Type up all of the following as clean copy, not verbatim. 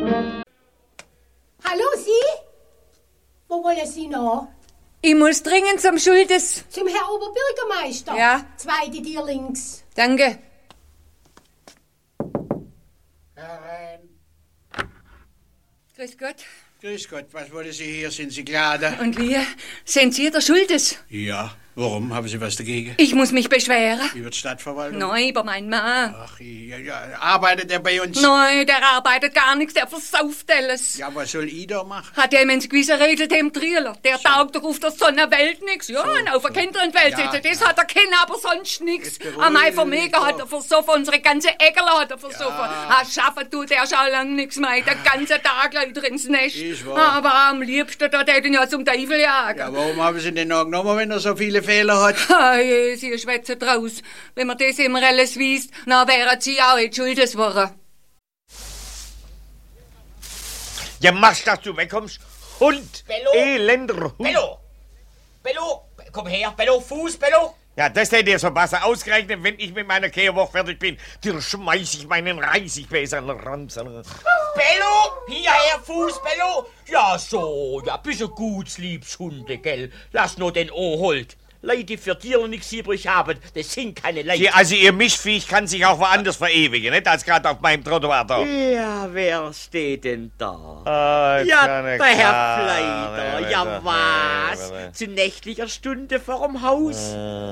Hallo, Sie? Wo wollen Sie noch? Ich muss dringend zum Schultes. Zum Herr Oberbürgermeister. Ja. Zweite Tür links. Danke. Herein. Grüß Gott. Grüß Gott, was wollen Sie hier? Sind Sie Glade? Und wie? Sind Sie der Schultes? Ja. Warum? Haben Sie was dagegen? Ich muss mich beschweren. Über die Stadtverwaltung? Nein, über meinen Mann. Ach, ja, arbeitet er bei uns? Nein, der arbeitet gar nichts, der versauft alles. Ja, was soll ich da machen? Hat der ins Gewissen redet, dem Trieler. Der taugt doch auf der Sonnenwelt nix. Ja, und auf der Kinderwelt Ja, sitzen, das ja. hat er kennen, aber sonst nix. Jetzt beruhigen Am Mai Sie sich Vermeger hat doch. er versoffen, unsere ganze Ägerle hat er versoffen. Schaffen tut er schon lang nix mehr, den ganzen Tag leider ins Nest. Ist wahr. Aber am liebsten, da täten ja zum Teufel jagen. Ja, warum haben Sie den noch genommen, wenn er so viele Fehler hat? Je, Sie schwätzen draus. Wenn man das immer alles wiesst, dann wären Sie auch in Schuldes worden. Ja, machst, dass du wegkommst. Hund! Bello? Elender Hund! Bello! Bello! Komm her, Bello, Fuß, Bello! Ja, das hätte ihr so passen. Ausgerechnet, wenn ich mit meiner Kehrwoche fertig bin, dir schmeiß ich meinen Reisigbeser an den Rand. Bello! Hierher, Fuß, Bello! Ja, so, ja, bisschen gutsliebs Hunde, gell? Lass nur den Oholt. Leute, die für Tiere nichts übrig haben, das sind keine Leute. Sie, also ihr Mischviech kann sich auch woanders verewigen, nicht als gerade auf meinem Trottoir da. Ja, wer steht denn da? Ja, Der Herr Fleider, ja was? Zu nächtlicher Stunde vorm Haus?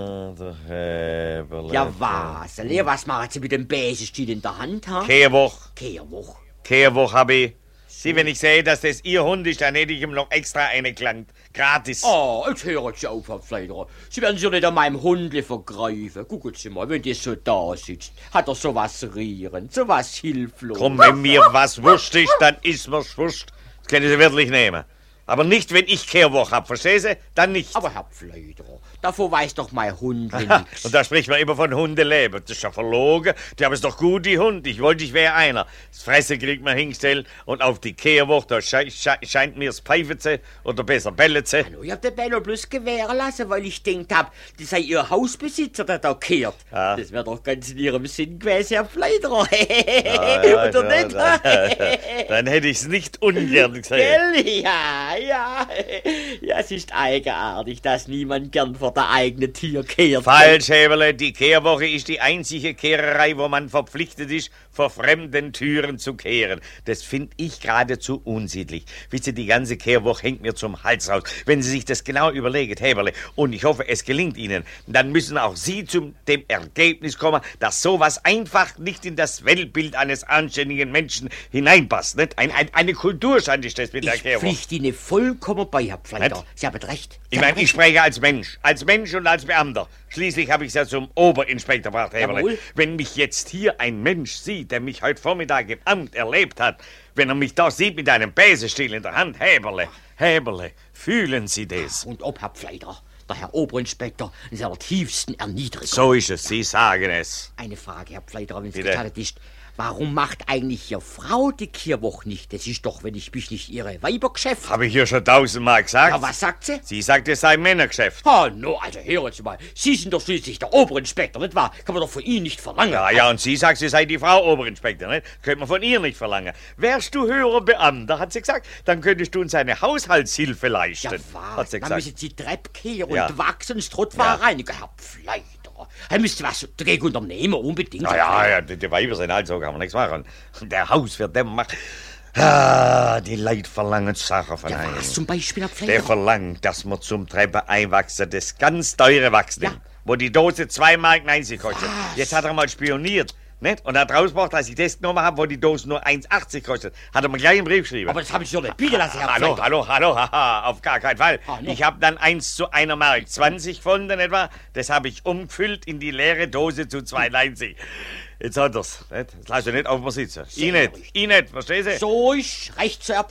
Ja was? Was machen Sie mit dem Besenstiel in der Hand, ha? Kehrwoch. Kehrwoch. Kehrwoch hab ich. Sie, wenn ich sehe, dass das Ihr Hund ist, dann hätte ich ihm noch extra eine gelangt. Gratis. Oh, jetzt hören Sie auf, Herr Fleider. Sie werden sich nicht an meinem Hundle vergreifen. Gucken Sie mal, wenn das so da sitzt, hat er sowas rieren, sowas hilflos. Komm, wenn mir was wurscht ist, dann ist mir's wurscht. Das können Sie wirklich nehmen. Aber nicht, wenn ich Kehrwoche hab, verstehen Sie? Dann nicht. Aber Herr Fleider, davor weiß doch mein Hundle Ha, nichts. und da spricht man immer von Hundeleben. Das ist ja verlogen. Die haben es doch gut, die Hunde. Ich wollte, ich wäre einer. Das Fressen kriegt man hingestellt und auf die Kehrwoche, da scheint mir's Pfeifen zu oder besser Bälle zu. Hallo, ich hab den Bello bloß gewähren lassen, weil ich denkt hab, das sei Ihr Hausbesitzer, der da kehrt. Ja. Das wär doch ganz in Ihrem Sinn gewesen, Herr Fleider. Ja, Oder ja, nicht? dann hätte ich's nicht ungern gesehen. Gell? Ja. Ja, es ist eigenartig, dass niemand gern vor der eigenen Tür kehrt. Falsch, Heberle. Die Kehrwoche ist die einzige Kehrerei, wo man verpflichtet ist, vor fremden Türen zu kehren. Das finde ich geradezu unsittlich. Wisst ihr, die ganze Kehrwoche hängt mir zum Hals raus. Wenn Sie sich das genau überlegen, Heberle, und ich hoffe, es gelingt Ihnen, dann müssen auch Sie zu dem Ergebnis kommen, dass sowas einfach nicht in das Weltbild eines anständigen Menschen hineinpasst. Nicht? Eine Kulturschande ist das mit der Ich Kehrwoche. pflichte Ihnen vollkommen bei, Herr Pfleider. Nicht? Sie haben recht. Ich meine, ich spreche als Mensch und als Beamter. Schließlich habe ich es ja zum Oberinspektor gebracht, Heberle. Jawohl. Wenn mich jetzt hier ein Mensch sieht, der mich heute Vormittag im Amt erlebt hat, wenn er mich da sieht mit einem Besenstiel in der Hand, Heberle, fühlen Sie das? Und ob, Herr Pfleider, der Herr Oberinspektor in seiner tiefsten Erniedrigung. So ist es, Sie sagen es. Eine Frage, Herr Pfleider, wenn es Bitte. gestattet ist. Warum macht eigentlich Ihre Frau die Kehrwoche nicht? Das ist doch, wenn ich mich nicht Ihre Weibergeschäft. Habe ich hier schon 1000-mal gesagt? Ja, was sagt sie? Sie sagt, es sei ein Männergeschäft. Oh, no, also hören Sie mal. Sie sind doch schließlich der Oberinspektor, nicht wahr? Kann man doch von Ihnen nicht verlangen. Ja, und sie sagt, sie sei die Frau Oberinspektor, nicht? Könnte man von ihr nicht verlangen. Wärst du höherer Beamter, hat sie gesagt, dann könntest du uns eine Haushaltshilfe leisten. Ja, hat sie dann gesagt. müssen Sie Treppe kehren Ja. und wachsen, das Trottoir reinigen. Herr Pfleider, er müsste was dagegen unternehmen, unbedingt. Ja, die Weiber sind halt so, kann man nichts machen. Der Haus wird dem macht. Ah, die Leute verlangen Sachen von Ja, einem. was zum Beispiel, Herr Der Pfleider? verlangt, dass man zum Treppe einwachsen, das ganz teure Wachsen, Ja. wo die Dose 2,90 Mark kostet. Jetzt hat er mal spioniert, nicht? Und hat rausgebracht, dass ich das genommen habe, wo die Dose nur 1,80 kostet. Hat er mir gleich im Brief geschrieben. Aber das habe ich doch nicht bieten lassen, Herr Hallo, Pfleider. haha, auf gar keinen Fall. Hallo. Ich habe dann 1 zu 1 Mark 20 gefunden etwa. Das habe ich umgefüllt in die leere Dose zu 2,90. Jetzt hat er's. Nicht? Das lass ich nicht auf mir sitzen. Ich nicht, verstehst du? So ist recht, Sir.